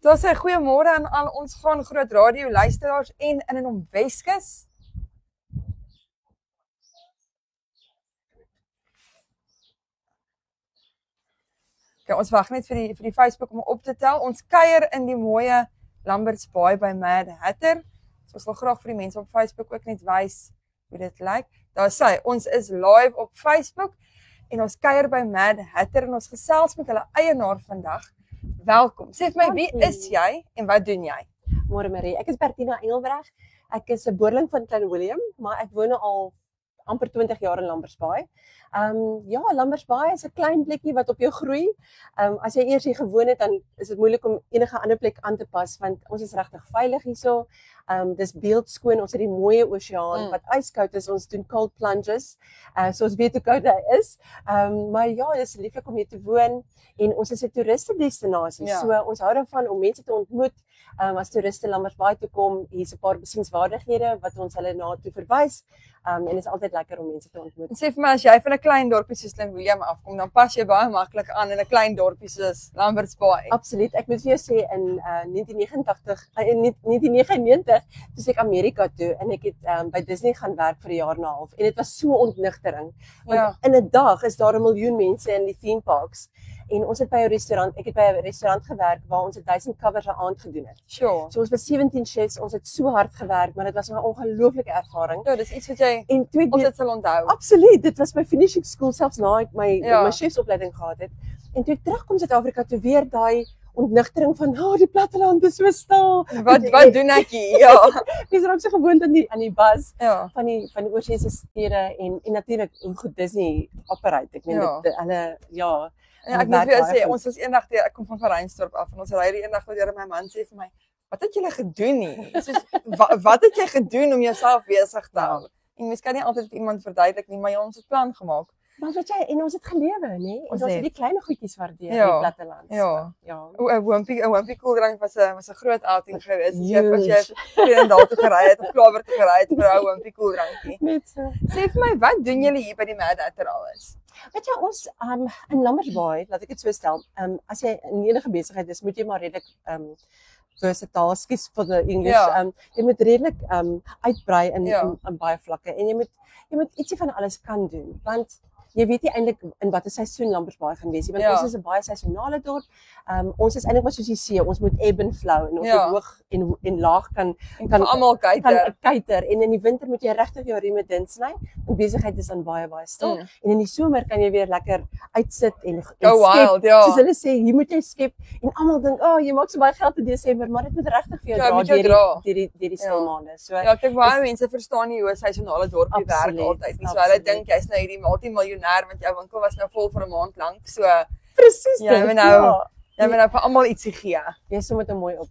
Daar sê goeiemôre aan al ons gaan groot radio luisteraars en in en om Weskus. Okay, ons wag net vir die Facebook om op te tel. Ons kuier in die mooie Lamberts Baai by Mad Hatter. So ons wil graag vir die mense op Facebook ook net wys hoe dit lyk. Daar sê ons is live op Facebook en ons kuier by Mad Hatter en ons gesels met hulle eienaar vandag. Welkom. Sê vir my, wie is jy en wat doen jy? Môre Marie, ek is Bertina Engelbreg. Ek is 'n boerling van Klein Willem, maar ek woon al amper 20 jaar in Lamberts Baai. Ja, Lamberts Baai is 'n klein plekkie wat op jou groei. As jy eers hier gewoon het, dan is dit moeilik om enige ander plek aan te pas want ons is regtig veilig hierso. Dis beeldskoon, ons het die mooie oseaan wat ijskoud is. Ons doen cold plunges. So ons weet hoe koud hy is. Maar ja, dit is lieflik om hier te woon en ons is 'n toeristedestinasie. Ja. So ons hou daarvan om mense te ontmoet. As toeriste Lamberts Baai toe kom, hier's 'n paar besienswaardighede wat ons hulle na toe verwys. En dit is altyd lekker om mense te ontmoet. En sê vir my, as jy van 'n klein dorpie soos Klein Willem afkom, dan pas jy baie maklik aan in 'n klein dorpie soos Lamberts Baai. Absoluut. Ek moet vir jou sê in 1999 toe ek Amerika toe en ek het by Disney gaan werk vir 'n jaar en 'n half en dit was so ontnigtering. Want in 'n dag is daar 1 miljoen mense in die theme parks. En ons het by 'n restaurant, ek het by 'n restaurant gewerk waar ons 1000 covers 'n aand gedoen het. Sure. So ons was 17 chefs, ons het so hard gewerk, maar dit was 'n ongelooflike ervaring. Ja, dis iets wat jy En toe altyd sal onthou. Absoluut, dit was my finishing school selfs na ek my Ja. chefsopleiding gehad het. En toe ek terugkom Suid-Afrika toe weer daai ontnigtering van die platteland is so stil. Wat doen ek hier? Ja. Mens raak so gewoond aan die buzz Ja. van die oorseese stede en natuurlik hoe goed Disney operate. Ek meen Ja. hulle Ja, ek moet vir jou sê, ons was eendag ek kom van Reinstorp af en ons ry die eendag deur en my man sê vir my, "Wat het julle gedoen nie?" Soos wat het jy gedoen om jouself besig te hou? En mens kan nie altyd vir iemand verduidelik nie, maar ons het plan gemaak. Maar weet jy, en ons het gelewe, nê? Ons het die klein goedjies waardeer Ja. in die platteland. Ja. Ja. 'n Wimpy koeldrank was 'n groot outing geweest. As jy Vredendal toe gery het of Klawer toe gery het vir 'n Wimpy koeldrankie. Net so. Sê vir my, wat doen julle hier by die Mad Hatter alles? Weet jy, ons in Lamberts Baai, laat ek dit so stel, as jy in enige besigheid is, moet jy maar redelik versatile, skus vir die English, Ja. jy moet redelik uitbrei in baie vlakke en jy moet ietsie van alles kan doen, want jy weet nie eintlik in watter seisoen Lamberts Baai gaan wees nie, want ons is 'n baie seisonale dorp. Ons is eintlik maar soos die see, ons moet ebb and flow en ons moet hoog en laag kan almal kuiter en in die winter moet jy regtig jou rieme dun sny. Want besigheid is dan baie stil. En in die somer kan jy weer lekker uitsit en skep. Wild, ja. Soos hulle sê, hier moet jy skep en almal dink, jy maak so baie geld in Desember, maar dit moet regtig vir jou dra deur die stil maande. So ja, ek dink baie mense verstaan nie hoe 'n seisonale dorpie werk altyd nie. So hulle dink jy's nou hierdie multimiljonair want jou winkel was nou vol vir 'n maand lank. So presies dit. Jy moet nou vir almal ietsie gee. Jy sommer dit mooi op.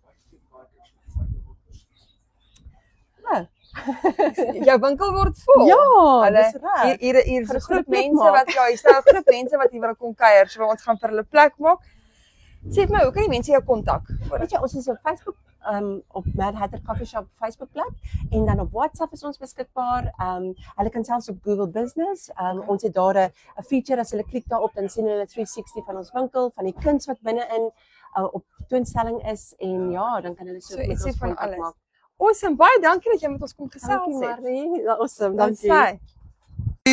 Jou winkel word vol. Ja, dis reg. Hier is 'n groep mense wat hier staan 'n groep mense wat hier wil kom kuier. So ons gaan vir hulle plek maak. Sê vir my, hoe kan die mense jou kontak? Weet jy, ons is op Facebook op Mad Hatter Coffee Shop Facebookblad en dan op WhatsApp is ons beskikbaar. Hulle kan selfs op Google Business. Ons het daar 'n feature as hulle klik daarop dan sien hulle 360 van ons winkel, van die kuns wat binne-in op toonstelling is en ja, dan kan hulle so met ons kontak maak. Awesome, baie dankie dat jy met ons kom gesels het. Dankie Marie, awesome, dankie.